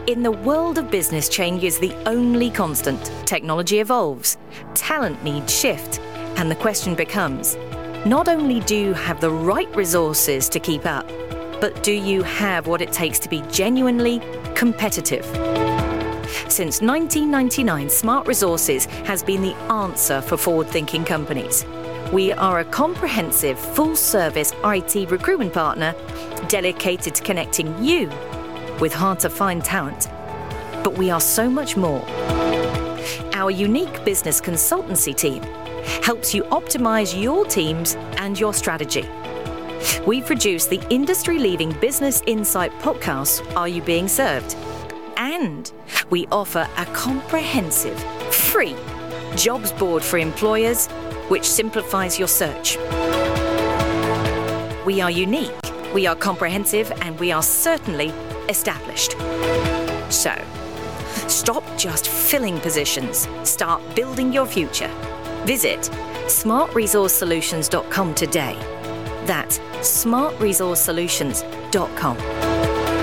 In the world of business, change is the only constant. Technology evolves, talent needs shift, and the question becomes, not only do you have the right resources to keep up, but do you have what it takes to be genuinely competitive? Since 1999, Smart Resources has been the answer for forward-thinking companies. We are a comprehensive, full-service IT recruitment partner dedicated to connecting you with hard-to-find talent. But we are so much more. Our unique business consultancy team helps you optimize your teams and your strategy. We produce the industry-leading Business Insight podcast, Are You Being Served? And we offer a comprehensive, free jobs board for employers, which simplifies your search. We are unique, we are comprehensive, and we are certainly established. So, stop just filling positions. Start building your future. Visit smartresourcesolutions.com today. That's smartresourcesolutions.com.